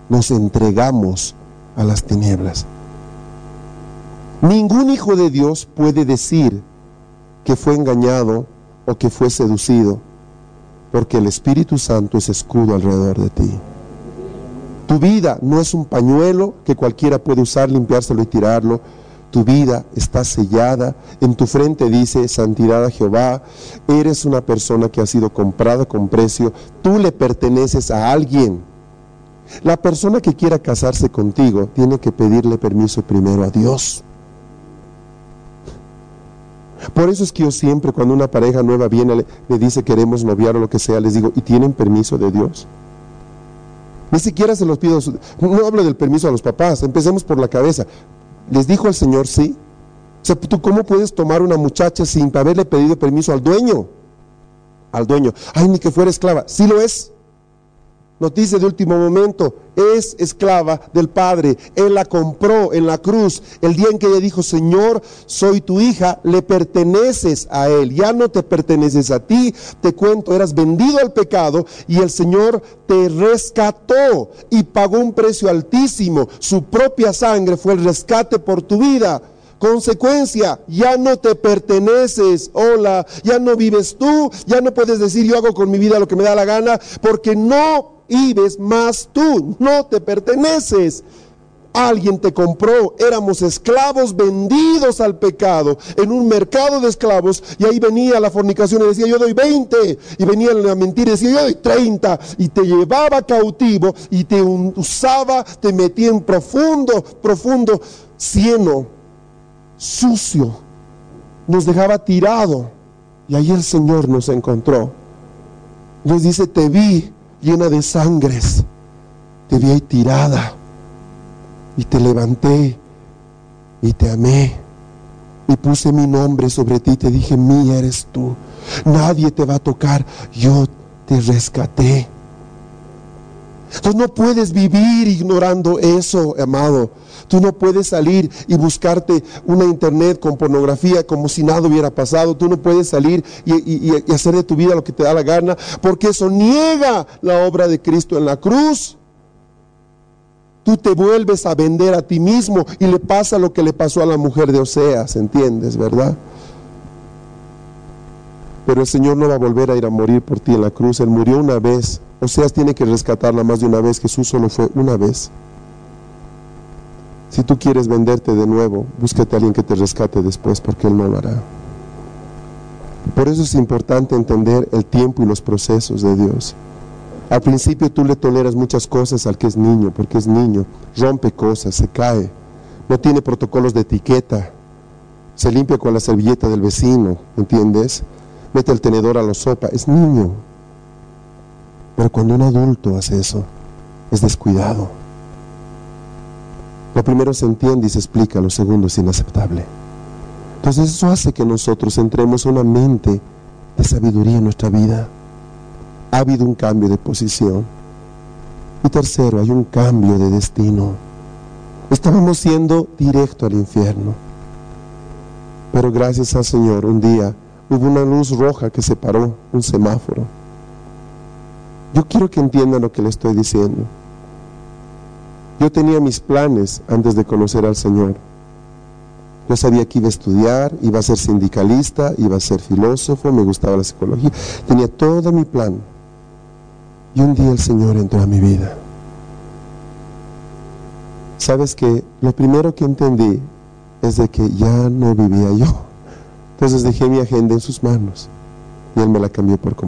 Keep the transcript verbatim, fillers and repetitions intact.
nos entregamos a las tinieblas. Ningún hijo de Dios puede decir que fue engañado o que fue seducido, porque el Espíritu Santo es escudo alrededor de ti. Tu vida no es un pañuelo que cualquiera puede usar, limpiárselo y tirarlo. Tu vida está sellada. En tu frente dice santidad a Jehová. Eres una persona que ha sido comprada con precio. Tú le perteneces a alguien. La persona que quiera casarse contigo tiene que pedirle permiso primero a Dios. Por eso es que yo siempre, cuando una pareja nueva viene, le, le dice queremos noviar o lo que sea, les digo, ¿y tienen permiso de Dios? Ni siquiera se los pido. No hablo del permiso a los papás. Empecemos por la cabeza. ¿Les dijo el Señor sí? O sea, ¿tú cómo puedes tomar una muchacha sin haberle pedido permiso al dueño? Al dueño. Ay, ni que fuera esclava. Sí lo es. Noticia de último momento. Es esclava del Padre. Él la compró en la cruz. El día en que ella dijo, Señor, soy tu hija, le perteneces a Él. Ya no te perteneces a ti. Te cuento, eras vendido al pecado y el Señor te rescató y pagó un precio altísimo. Su propia sangre fue el rescate por tu vida. Consecuencia, ya no te perteneces. Hola, ya no vives tú. Ya no puedes decir yo hago con mi vida lo que me da la gana, porque no vives más tú, no te perteneces. Alguien te compró. Éramos esclavos vendidos al pecado en un mercado de esclavos, y ahí venía la fornicación y decía yo doy veinte, y venía la mentira y decía yo doy treinta, y te llevaba cautivo y te usaba, te metía en profundo, profundo cieno, sucio, nos dejaba tirado, y ahí el Señor nos encontró. Nos dice, te vi llena de sangres, te vi ahí tirada, y te levanté, y te amé, y puse mi nombre sobre ti, te dije, mía eres tú, nadie te va a tocar, yo te rescaté. Entonces no puedes vivir ignorando eso, amado. Tú no puedes salir y buscarte una internet con pornografía como si nada hubiera pasado. Tú no puedes salir y, y, y hacer de tu vida lo que te da la gana, porque eso niega la obra de Cristo en la cruz. Tú te vuelves a vender a ti mismo y le pasa lo que le pasó a la mujer de Oseas, ¿entiendes, verdad? Pero el Señor no va a volver a ir a morir por ti en la cruz. Él murió una vez. Oseas tiene que rescatarla más de una vez. Jesús solo fue una vez. Si tú quieres venderte de nuevo, búscate a alguien que te rescate después, porque Él no lo hará. Por eso es importante entender el tiempo y los procesos de Dios. Al principio tú le toleras muchas cosas al que es niño, porque es niño, rompe cosas, se cae, no tiene protocolos de etiqueta, se limpia con la servilleta del vecino, ¿entiendes? Mete el tenedor a la sopa, es niño. Pero cuando un adulto hace eso, es descuidado. Lo primero se entiende y se explica, lo segundo es inaceptable. Entonces eso hace que nosotros entremos en una mente de sabiduría en nuestra vida. Ha habido un cambio de posición. Y tercero, hay un cambio de destino. Estábamos yendo directo al infierno, pero gracias al Señor un día hubo una luz roja que se paró, un semáforo. Yo quiero que entiendan lo que le estoy diciendo. Yo tenía mis planes antes de conocer al Señor. Yo sabía que iba a estudiar, iba a ser sindicalista, iba a ser filósofo, me gustaba la psicología, tenía todo mi plan. Y un día el Señor entró a mi vida. ¿Sabes qué? Lo primero que entendí es de que ya no vivía yo. Entonces dejé mi agenda en sus manos y Él me la cambió por completo.